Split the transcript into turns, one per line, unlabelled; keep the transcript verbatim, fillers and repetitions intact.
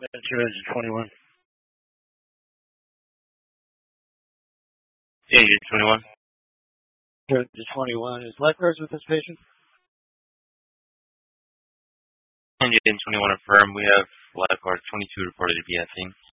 Venture Engine twenty-one.
Yeah, you're twenty-one.
Engine twenty-one. Is lifeguards with this patient?
Engine twenty-one affirmed. We have lifeguard twenty-two reported to be at scene.